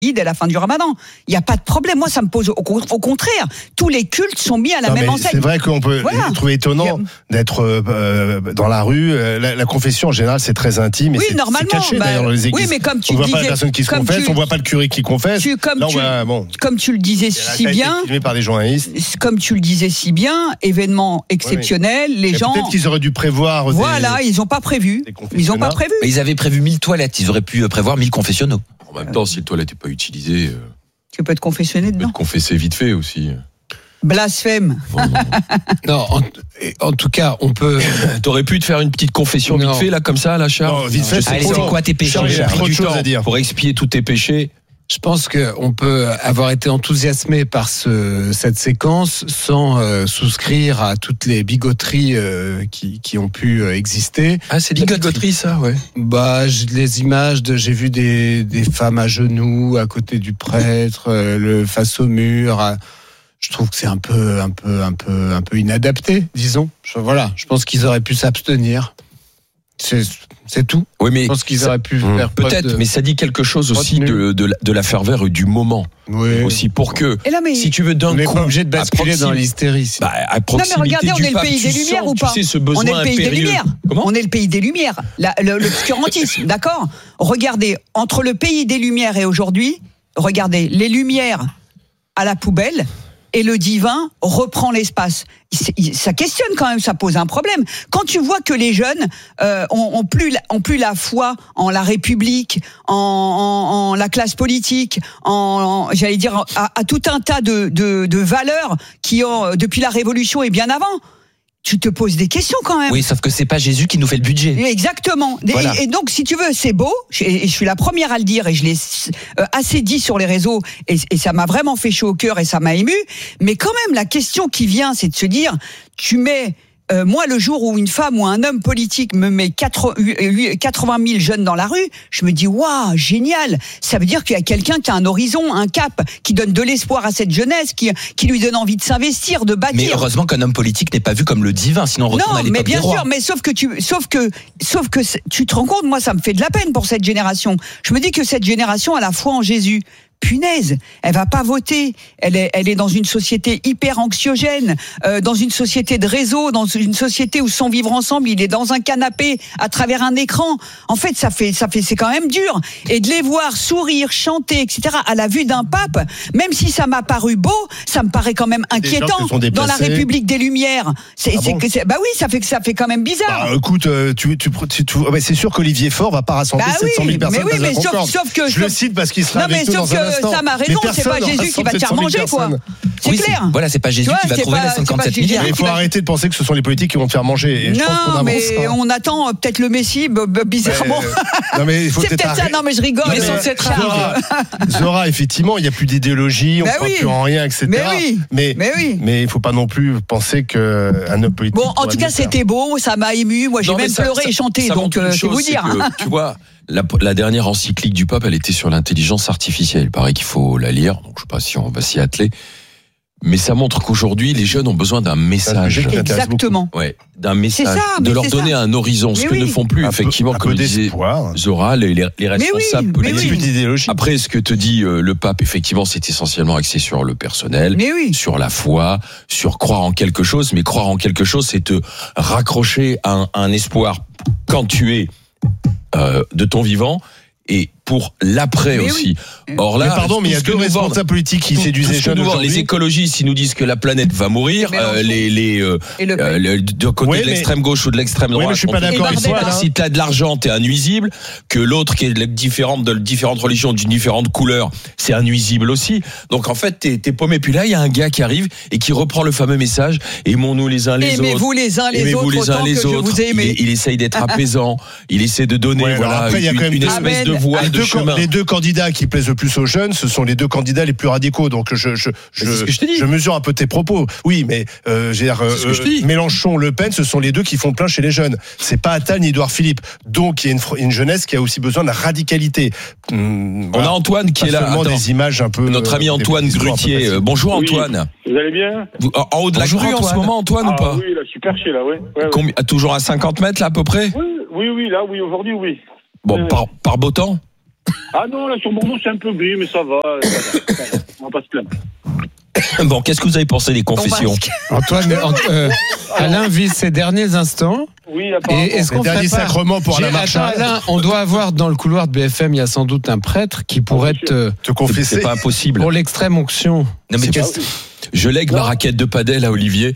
à la fin du Ramadan. Il n'y a pas de problème. Moi, ça me pose au contraire. Tous les cultes sont mis à la même enseigne. C'est vrai qu'on peut trouver étonnant d'être dans la rue. La confession, en général, c'est très intime. Oui, normalement. C'est caché, d'ailleurs, dans les églises. Oui, mais comme tu on ne disais, voit pas la personne qui se confesse, on ne voit pas le curé qui confesse. Comme tu le disais si bien. Filmé par des journalistes. Comme tu le disais si bien, événement exceptionnel, les gens. Peut-être qu'ils auraient dû prévoir. Voilà, ils n'ont pas prévu. Ils avaient prévu 1000 toilettes. Ils auraient pu prévoir 1000 confessionnaux. En même temps, si le toilette n'est pas utilisé, tu peux te confessionner dedans. Tu peux te confesser vite fait aussi. Blasphème. Non, en tout cas, on peut. T'aurais pu te faire une petite confession vite fait, là, comme ça, là, Charles. Non, vite fait, c'est quoi tes péchés? J'ai trop de choses à dire. Pour expier tous tes péchés. Je pense qu'on peut avoir été enthousiasmé par cette séquence sans souscrire à toutes les bigoteries qui ont pu exister. Ah, c'est de la bigoterie, ça, ouais. Les images j'ai vu des femmes à genoux à côté du prêtre, face au mur. Je trouve que c'est un peu inadapté, disons. Je pense qu'ils auraient pu s'abstenir. C'est tout. Oui, mais je pense qu'ils auraient pu faire peut-être, mais ça dit quelque chose aussi de la ferveur et du moment. Oui. Aussi pour que, si tu veux d'un coup, on n'est pas obligé de basculer dans l'hystérie. À proximité non mais regardez, on est le pays des Lumières ou pas? On est le pays des Lumières. Comment? On est le pays des Lumières. L'obscurantisme, d'accord? Regardez, entre le pays des Lumières et aujourd'hui, regardez, les Lumières à la poubelle. Et le divin reprend l'espace. Ça questionne quand même, ça pose un problème. Quand tu vois que les jeunes ont plus la foi en la République, en la classe politique, j'allais dire à tout un tas de valeurs qui ont depuis la Révolution et bien avant. Tu te poses des questions quand même. Oui, sauf que c'est pas Jésus qui nous fait le budget. Exactement. Voilà. Et donc, si tu veux, c'est beau. Et je suis la première à le dire et je l'ai assez dit sur les réseaux. Et ça m'a vraiment fait chaud au cœur et ça m'a ému. Mais quand même, la question qui vient, c'est de se dire, tu mets... moi, le jour où une femme ou un homme politique me met 80 000 jeunes dans la rue, je me dis, waouh, génial. Ça veut dire qu'il y a quelqu'un qui a un horizon, un cap, qui donne de l'espoir à cette jeunesse, qui lui donne envie de s'investir, de bâtir. Mais heureusement qu'un homme politique n'est pas vu comme le divin, sinon on retourne à l'époque des rois. Non, mais bien sûr, mais sauf que tu te rends compte, moi, ça me fait de la peine pour cette génération. Je me dis que cette génération a la foi en Jésus. Punaise, elle va pas voter. Elle est dans une société hyper anxiogène, dans une société de réseau, dans une société où son vivre ensemble, il est dans un canapé à travers un écran. En fait, c'est quand même dur. Et de les voir sourire, chanter, etc. à la vue d'un pape, même si ça m'a paru beau, ça me paraît quand même inquiétant dans la République des Lumières. Ça fait quand même bizarre. Écoute, c'est sûr qu'Olivier Faure va pas rassembler 700 000 personnes. Mais oui, sauf que je le cite parce qu'il sera avec nous dans un instant. Ça m'a raison, c'est pas Jésus qui va te faire manger, quoi. C'est clair. Voilà, c'est pas Jésus qui va trouver les 57 milliards. Il faut arrêter de penser que ce sont les politiques qui vont te faire manger. Et je pense qu'on avance, mais on attend peut-être le Messie, bizarrement. Non, mais il faut c'est peut-être ça, non, mais je rigole. Zora, effectivement, il n'y a plus d'idéologie, on ne croit plus en rien, etc. Mais il ne faut pas non plus penser qu'un homme politique. Bon, en tout cas, c'était beau, ça m'a ému. Moi, j'ai même pleuré et chanté, donc c'est vous dire. Tu vois. La dernière encyclique du pape, elle était sur l'intelligence artificielle. Il paraît qu'il faut la lire, donc je ne sais pas si on va s'y atteler. Mais ça montre qu'aujourd'hui, les jeunes ont besoin d'un message. Exactement. Ouais, d'un message. De leur donner un horizon. Ce que ne font plus, effectivement, comme disait Zora, les responsables politiques. Après, ce que te dit le pape, effectivement, c'est essentiellement axé sur le personnel, sur la foi, sur croire en quelque chose. Mais croire en quelque chose, c'est te raccrocher à un espoir quand tu es de ton vivant et pour l'après aussi. Or là, mais il y a deux responsables politiques qui séduisent les jeunes aujourd'hui. Les écologistes, ils nous disent que la planète va mourir. De côté de l'extrême gauche ou de l'extrême droite. Oui, mais je suis pas d'accord avec toi. Si t'as de l'argent, t'es un nuisible. Que l'autre qui est de différentes religions, d'une différente couleur, c'est un nuisible aussi. Donc en fait, t'es paumé. Puis là, il y a un gars qui arrive et qui reprend le fameux message. Aimons-nous les uns les autres. Aimez-vous les uns les autres autant que je vous ai aimé. Il essaye d'être apaisant. Il essaie de donner une espèce de voie. Les deux candidats qui plaisent le plus aux jeunes, ce sont les deux candidats les plus radicaux. Donc je mesure un peu tes propos. Oui, mais Mélenchon, Le Pen, ce sont les deux qui font plein chez les jeunes. C'est pas Attal ni Édouard Philippe. Donc il y a une jeunesse qui a aussi besoin de la radicalité. On a Antoine qui est là. Des images un peu. Notre ami Antoine Grutier. Bonjour Antoine. Vous allez bien? En haut de la grue en ce moment, Antoine, ou pas? Oui, là, je suis perché là, ouais. Toujours à 50 mètres là à peu près? Oui, là, aujourd'hui, oui. Bon, par beau temps? Ah non, là sur Bordeaux c'est un peu gris, mais ça va. On va pas se plaindre. Bon, qu'est-ce que vous avez pensé des confessions? Antoine, Alain vit ses derniers instants. Oui, et est-ce qu'on fait sacrement pour Alain Marchal? Alain, on doit avoir dans le couloir de BFM, il y a sans doute un prêtre qui pourrait te confesser. C'est pas impossible. Pour l'extrême onction. Non, mais je lègue ma raquette de padel à Olivier.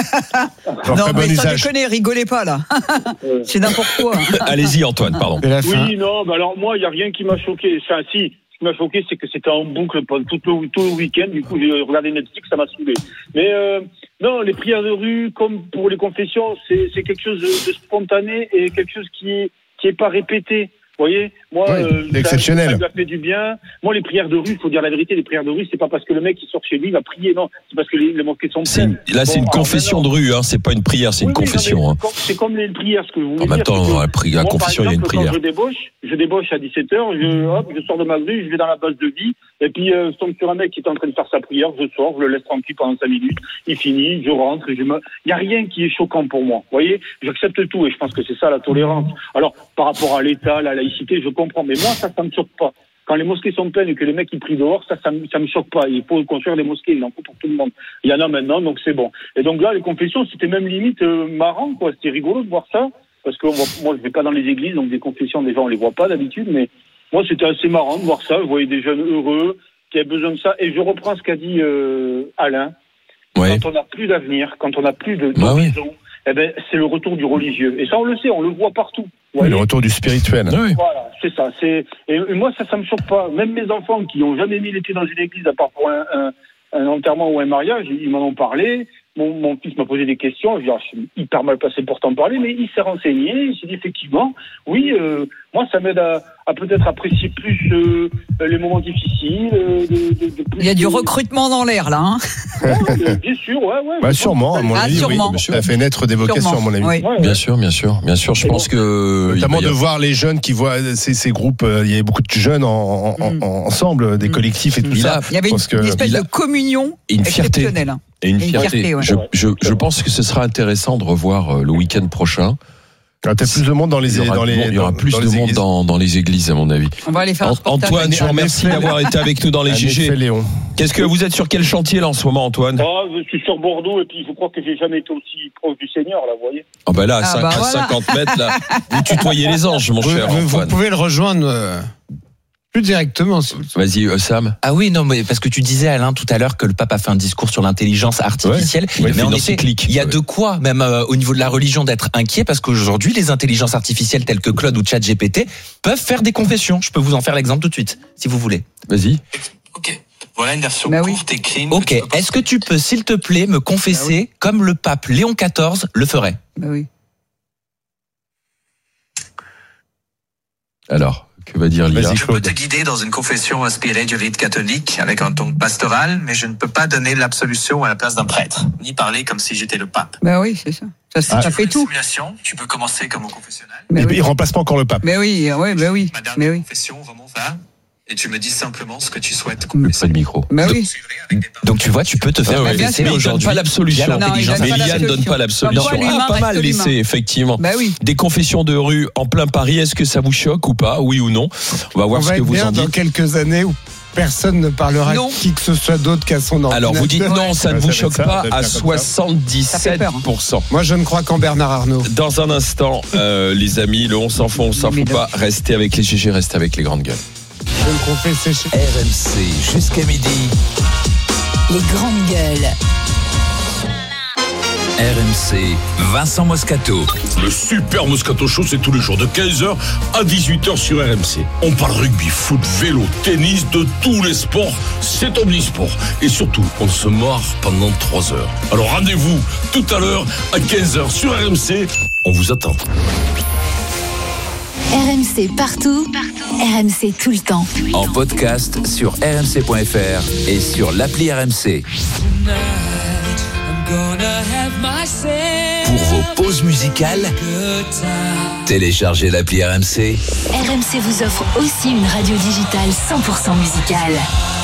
Non, mais ça déconne, rigolez pas là. C'est n'importe quoi. Allez-y, Antoine, pardon. Oui, non, bah alors moi, il n'y a rien qui m'a choqué. Enfin, si. Ce qui m'a choqué, c'est que c'était en boucle tout le week-end. Du coup, j'ai regardé Netflix, ça m'a saoulé. Mais non, les prières de rue, comme pour les confessions, c'est quelque chose de spontané et quelque chose qui est pas répété. Vous voyez, moi, exceptionnel. Ça lui a fait du bien. Moi, les prières de rue, il faut dire la vérité, les prières de rue, c'est pas parce que le mec il sort chez lui, il va prier, non, c'est parce que les mosquées sont pleines. Là, c'est une confession de rue, hein, c'est pas une prière, c'est une confession. C'est comme les prières, ce que vous voulez dire. En même temps, la confession, il y a une prière. Quand je débauche à 17h, je sors de ma rue, je vais dans la base de vie, et puis je tombe sur un mec qui est en train de faire sa prière, je sors, je le laisse tranquille pendant 5 minutes, il finit, je rentre, il n'y a rien qui est choquant pour moi. Vous voyez, j'accepte tout, et je pense que c'est ça la tolérance. Alors, par rapport à l'État, la laïcité, je comprends. Mais moi, ça me choque pas. Quand les mosquées sont pleines et que les mecs ils prient dehors, ça me choque pas. Il faut construire des mosquées, il en faut pour tout le monde. Il y en a maintenant, donc c'est bon. Et donc là, les confessions, c'était même limite marrant, quoi. C'était rigolo de voir ça, parce que moi, je vais pas dans les églises, donc des confessions, des gens, on les voit pas d'habitude, mais moi, c'était assez marrant de voir ça. Je voyais des jeunes heureux qui avaient besoin de ça. Et je reprends ce qu'a dit Alain. Ouais. Quand on n'a plus d'avenir, quand on n'a plus d'horizon, eh ben, c'est le retour du religieux. Et ça, on le sait, on le voit partout. Oui, le retour du spirituel. Oui. Voilà, c'est ça. Et moi, ça me choque pas. Même mes enfants qui n'ont jamais mis les pieds dans une église, à part pour un enterrement ou un mariage, ils m'en ont parlé. Mon fils m'a posé des questions. Je suis hyper mal placé pour t'en parler, mais il s'est renseigné. Il s'est dit effectivement, oui, moi, ça m'aide à peut-être apprécier plus les moments difficiles. Il y a du recrutement dans l'air, là. Hein. Ouais, bien sûr, ouais. Bah, sûrement, à mon avis, sûrement. Oui. Ça a fait naître des vocations, à mon avis. Oui. Bien sûr. Je pense que... Notamment de voir les jeunes qui voient ces groupes, il y avait beaucoup de jeunes ensemble, des collectifs et tout ça. Il y avait une espèce de communion exceptionnelle. Et une fierté. Je pense que ce sera intéressant de revoir le week-end prochain. Il y aura peut-être plus de monde dans les églises. Il y aura plus de monde dans les églises, à mon avis. On va aller faire Antoine, je vous remercie d'avoir été avec nous dans les GG. Qu'est-ce que vous êtes sur quel chantier là en ce moment, Antoine? Je suis sur Bordeaux et puis je crois que j'ai jamais été aussi proche du Seigneur, là, vous voyez. Ah bah là, à 50 mètres, là, vous tutoyez les anges, mon cher Antoine. Vous pouvez le rejoindre plus directement. Vas-y, Sam. Ah oui, non, mais parce que tu disais, Alain, tout à l'heure, que le pape a fait un discours sur l'intelligence artificielle. Ouais, mais en effet, il y a de quoi, même au niveau de la religion, d'être inquiet, parce qu'aujourd'hui, les intelligences artificielles telles que Claude ou ChatGPT peuvent faire des confessions. Je peux vous en faire l'exemple tout de suite, si vous voulez. Vas-y. Ok. Voilà une version courte et clean. Ok. Est-ce que tu peux, s'il te plaît, me confesser comme le pape Léon XIV le ferait? Oui. Alors, que va dire Lia? Je peux te guider dans une confession inspirée du rite catholique avec un ton pastoral, mais je ne peux pas donner l'absolution à la place d'un prêtre, ni parler comme si j'étais le pape. Ben oui, c'est ça. Ça fait tout. Simulation, tu peux commencer comme au confessionnal. Mais il remplace pas encore le pape. Mais oui. Ma dernière confession remonte à... Et tu me dis simplement ce que tu souhaites confesser. Pas de micro. Mais oui. Donc tu vois, tu peux te faire confesser mais aujourd'hui. Pas l'absolution. Mais Liane donne pas l'absolution. Pas mal laissé, effectivement. Bah oui. Des confessions de rue en plein Paris. Est-ce que ça vous choque ou pas? Oui ou non? On va voir ce que vous en dites. Dans quelques années où personne ne parlera qui que ce soit d'autre qu'à son ordinateur. Alors vous dites non, ça ne vous choque pas à 77%. Moi je ne crois qu'en Bernard Arnault. Dans un instant, les amis, le on s'en fout, on s'en fout pas. Restez avec les GG, restez avec les grandes gueules. RMC jusqu'à midi. Les grandes gueules. RMC, Vincent Moscato. Le Super Moscato Show, c'est tous les jours de 15h à 18h sur RMC. On parle rugby, foot, vélo, tennis, de tous les sports. C'est omnisport. Et surtout, on se marre pendant 3 heures. Alors rendez-vous tout à l'heure à 15h sur RMC. On vous attend. RMC partout. RMC tout le temps. En podcast sur rmc.fr et sur l'appli RMC. Pour vos pauses musicales, téléchargez l'appli RMC. RMC vous offre aussi une radio digitale 100% musicale.